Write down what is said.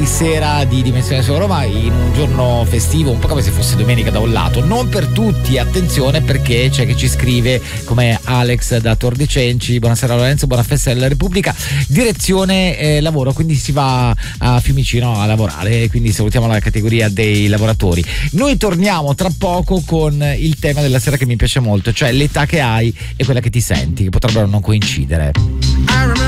di sera di Dimensione su Roma in un giorno festivo, un po' come se fosse domenica da un lato. Non per tutti, attenzione, perché c'è chi ci scrive, come Alex da Tor de Cenci: buonasera Lorenzo, buona festa della Repubblica, direzione lavoro, quindi si va a Fiumicino a lavorare, quindi salutiamo la categoria dei lavoratori. Noi torniamo tra poco con il tema della sera che mi piace molto, cioè l'età che hai e quella che ti senti, che potrebbero non coincidere.